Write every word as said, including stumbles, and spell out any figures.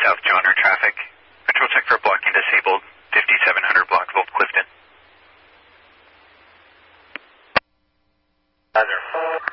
South John or traffic. Control check for blocking disabled, fifty-seven hundred block Volt Clifton. Roger.